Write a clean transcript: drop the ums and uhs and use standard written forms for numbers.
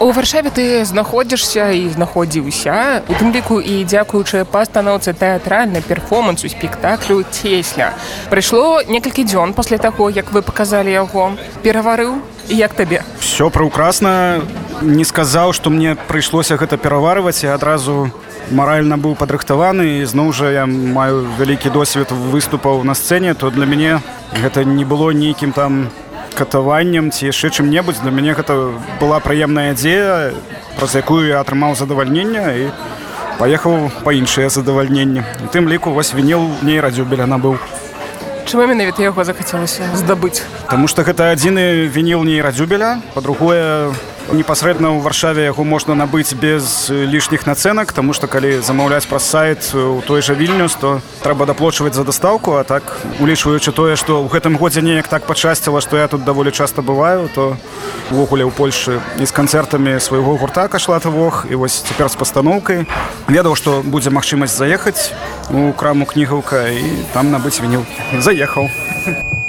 У Варшаве ты знаходзішся і знаходзіўся, у тым ліку і дзякуючы пастаноўцы тэатральнай перформансу спектаклю «Цесня». Прайшло некалькі дзён пасля таго, як вы паказалі яго. Пераварыў? І як табе? Все прекрасно. Не сказаў, што мне прыйшлося гэта пераварваць, я адразу маральна быў падрыхтаваны, і зноў жа я маю вялікі досвед выступаў на сцэне, то для мяне гэта не было нейкім там катаваннем ці яшчэ чым-небудзь. Для мяне гэта была прыемная ідзея, праз якую я атрымаў задавальненне і паехаў па іншыя задавальненні. У тым ліку вось вініл нейрадзюбеля набыў. Чаму менавіта яго захацелася здабыць? Таму што гэта адзіны вініл нейрадзюбеля. Па-другое, непасрэдна ў Варшаве яго можна набыць без лішніх нацэнак, таму што калі замаўляць праз сайт у той жа Вільнюс, то трэба даплочваць за дастаўку, а так, улічваючы тое, што ў гэтым годзе неяк так пачасціла, што я тут даволі часта бываю, то увогуле ў Польшы і з канцэртамі свайго гурта «Кашлаты Вог», і вось цяпер з пастаноўкай. Ведаў, што будзе магчымасць заехаць у краму «Кнігаўка» і там набыць вініл. Заехаў.